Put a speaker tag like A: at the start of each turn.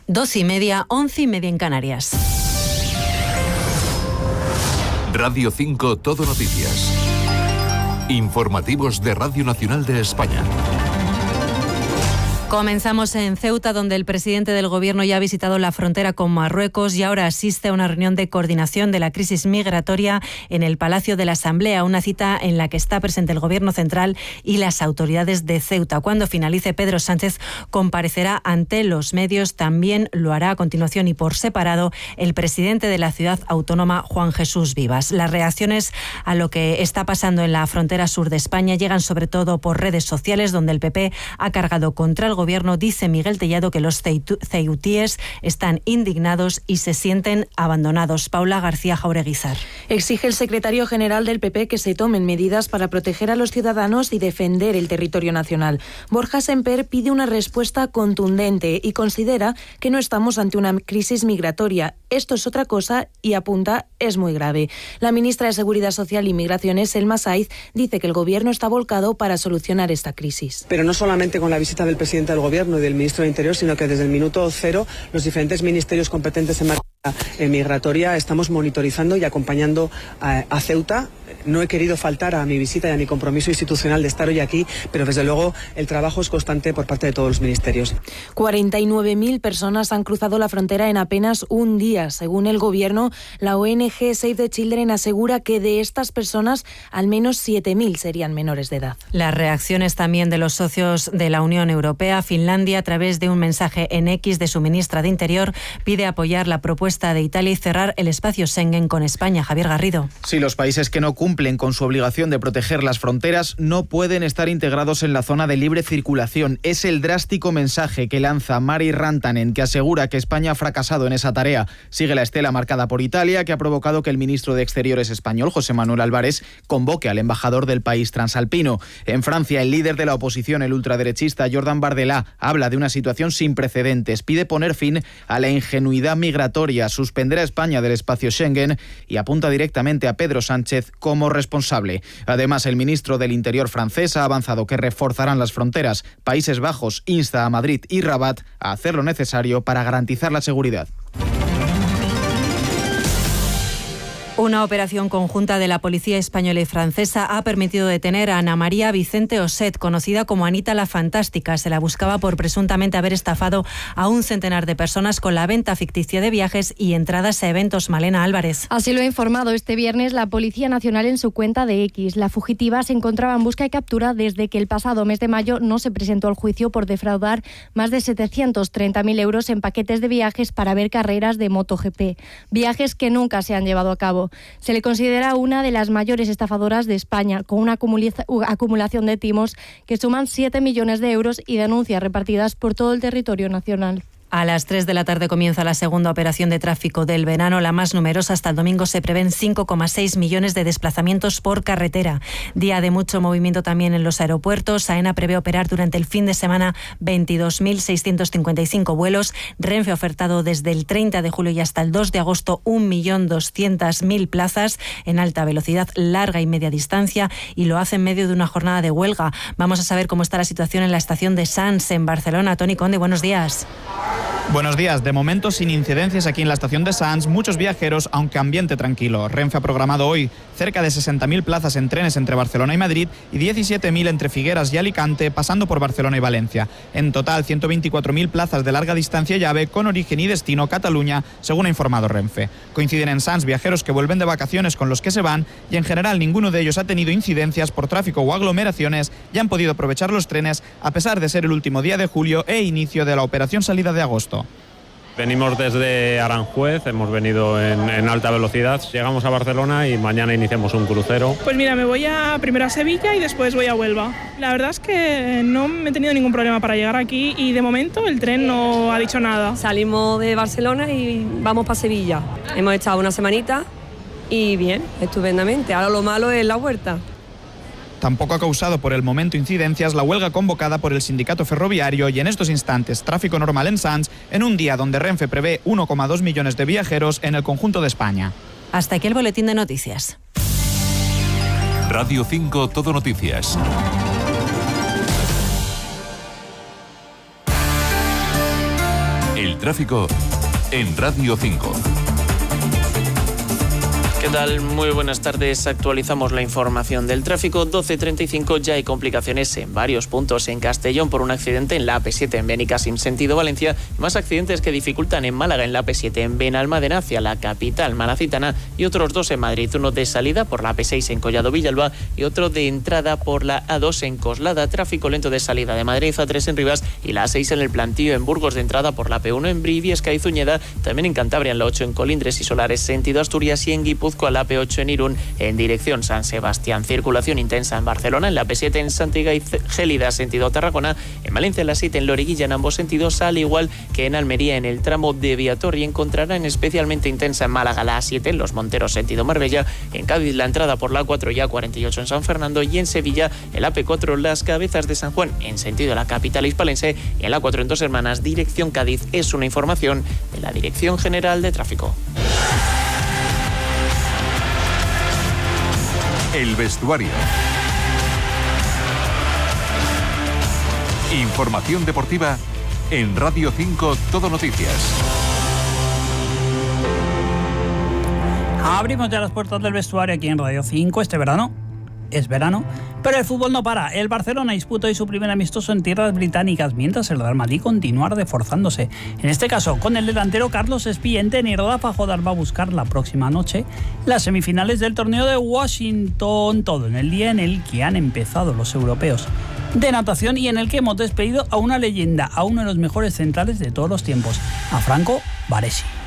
A: 12:30, 11:30 en Canarias.
B: Radio 5 Todo Noticias. Informativos de Radio Nacional de España.
A: Comenzamos en Ceuta, donde el presidente del Gobierno ya ha visitado la frontera con Marruecos y ahora asiste a una reunión de coordinación de la crisis migratoria en el Palacio de la Asamblea, una cita en la que está presente el Gobierno central y las autoridades de Ceuta. Cuando finalice, Pedro Sánchez comparecerá ante los medios. También lo hará a continuación y por separado el presidente de la ciudad autónoma, Juan Jesús Vivas. Las reacciones a lo que está pasando en la frontera sur de España llegan sobre todo por redes sociales, donde el PP ha cargado contra el Gobierno. Dice Miguel Tellado que los ceutíes están indignados y se sienten abandonados. Paula García Jaureguizar.
C: Exige el secretario general del PP que se tomen medidas para proteger a los ciudadanos y defender el territorio nacional. Borja Semper pide una respuesta contundente y considera que no estamos ante una crisis migratoria. Esto es otra cosa y apunta, es muy grave. La ministra de Seguridad Social y Migraciones, Selma Saiz, dice que el Gobierno está volcado para solucionar esta crisis.
D: Pero no solamente con la visita del presidente del Gobierno y del ministro de Interior, sino que desde el minuto cero los diferentes ministerios competentes en materia migratoria estamos monitorizando y acompañando a Ceuta. No he querido faltar a mi visita y a mi compromiso institucional de estar hoy aquí, pero desde luego el trabajo es constante por parte de todos los ministerios.
C: 49.000 personas han cruzado la frontera en apenas un día. Según el Gobierno, la ONG Save the Children asegura que de estas personas al menos 7.000 serían menores de edad.
A: Las reacciones también de los socios de la Unión Europea. Finlandia, a través de un mensaje en X de su ministra de Interior, pide apoyar la propuesta de Italia y cerrar el espacio Schengen con España. Javier Garrido.
E: Sí, los países que no cumplen con su obligación de proteger las fronteras no pueden estar integrados en la zona de libre circulación. Es el drástico mensaje que lanza Mari Rantanen, que asegura que España ha fracasado en esa tarea. Sigue la estela marcada por Italia, que ha provocado que el ministro de Exteriores español, José Manuel Álvarez, convoque al embajador del país transalpino. En Francia, el líder de la oposición, el ultraderechista Jordan Bardella, habla de una situación sin precedentes. Pide poner fin a la ingenuidad migratoria, suspender a España del espacio Schengen y apunta directamente a Pedro Sánchez como responsable. Además, el ministro del Interior francés ha avanzado que reforzarán las fronteras. Países Bajos insta a Madrid y Rabat a hacer lo necesario para garantizar la seguridad.
A: Una operación conjunta de la policía española y francesa ha permitido detener a Ana María Vicente Oset, conocida como Anita la Fantástica. Se la buscaba por presuntamente haber estafado a un centenar de personas con la venta ficticia de viajes y entradas a eventos. Malena Álvarez.
F: Así lo ha informado este viernes la Policía Nacional en su cuenta de X. La fugitiva se encontraba en busca y captura desde que el pasado mes de mayo no se presentó al juicio por defraudar más de 730.000 euros en paquetes de viajes para ver carreras de MotoGP. Viajes que nunca se han llevado a cabo. Se le considera una de las mayores estafadoras de España, con una acumulación de timos que suman 7 millones de euros y denuncias repartidas por todo el territorio nacional.
A: A las 3 de la tarde comienza la segunda operación de tráfico del verano, la más numerosa. Hasta el domingo se prevén 5,6 millones de desplazamientos por carretera. Día de mucho movimiento también en los aeropuertos. AENA prevé operar durante el fin de semana 22.655 vuelos. Renfe ha ofertado desde el 30 de julio y hasta el 2 de agosto 1.200.000 plazas en alta velocidad, larga y media distancia, y lo hace en medio de una jornada de huelga. Vamos a saber cómo está la situación en la estación de Sants, en Barcelona. Toni Conde, buenos días.
E: Buenos días. De momento sin incidencias aquí en la estación de Sants, muchos viajeros, aunque ambiente tranquilo. Renfe ha programado hoy cerca de 60.000 plazas en trenes entre Barcelona y Madrid y 17.000 entre Figueras y Alicante, pasando por Barcelona y Valencia. En total, 124.000 plazas de larga distancia y AVE con origen y destino Cataluña, según ha informado Renfe. Coinciden en Sants viajeros que vuelven de vacaciones con los que se van y en general ninguno de ellos ha tenido incidencias por tráfico o aglomeraciones y han podido aprovechar los trenes a pesar de ser el último día de julio e inicio de la operación salida de agosto.
G: Venimos desde Aranjuez, hemos venido en alta velocidad, llegamos a Barcelona y mañana iniciamos un crucero.
H: Pues mira, me voy primero a Sevilla y después voy a Huelva. La verdad es que no me he tenido ningún problema para llegar aquí y de momento el tren no ha dicho nada.
I: Salimos de Barcelona y vamos para Sevilla. Hemos estado una semanita y bien, estupendamente. Ahora lo malo es la huerta.
E: Tampoco ha causado por el momento incidencias la huelga convocada por el sindicato ferroviario y en estos instantes tráfico normal en Sants, en un día donde Renfe prevé 1,2 millones de viajeros en el conjunto de España.
A: Hasta aquí el boletín de noticias.
B: Radio 5 Todo Noticias. El El tráfico en Radio 5.
J: ¿Qué tal? Muy buenas tardes. Actualizamos la información del tráfico. 12:35, ya hay complicaciones en varios puntos en Castellón por un accidente en la AP7 en Benicàssim, sentido Valencia. Más accidentes que dificultan en Málaga en la AP7 en Benalmádena hacia la capital malacitana y otros 2 en Madrid. Uno de salida por la AP6 en Collado Villalba y otro de entrada por la A2 en Coslada. Tráfico lento de salida de Madrid, A3 en Rivas y la A6 en el Plantío en Burgos, de entrada por la P1 en Briviesca y Zuñeda. También en Cantabria en la 8 en Colindres y Solares, sentido Asturias, y en Guipúzcoa a la P8 en Irún en dirección San Sebastián. Circulación intensa en Barcelona, en la P7 en Santiga y Gélida sentido Tarragona, en Valencia en la 7 en Loriguilla en ambos sentidos, al igual que en Almería en el tramo de Viator, y encontrarán especialmente intensa en Málaga la A7 en Los Monteros sentido Marbella, en Cádiz la entrada por la A4 y A48 en San Fernando, y en Sevilla el AP4 Las Cabezas de San Juan en sentido la capital hispalense, y en la A4 en Dos Hermanas dirección Cádiz. Es una información de la Dirección General de Tráfico.
B: El vestuario. Información deportiva en Radio 5 Todo Noticias.
K: Abrimos ya las puertas del vestuario aquí en Radio 5 este verano. Es verano, pero el fútbol no para. El Barcelona disputó hoy su primer amistoso en tierras británicas, mientras el Real Madrid continúa reforzándose. En este caso, con el delantero Carlos Espillente, ni Rafa Jodar va a buscar la próxima noche las semifinales del torneo de Washington, todo en el día en el que han empezado los europeos de natación y en el que hemos despedido a una leyenda, a uno de los mejores centrales de todos los tiempos, a Franco Baresi.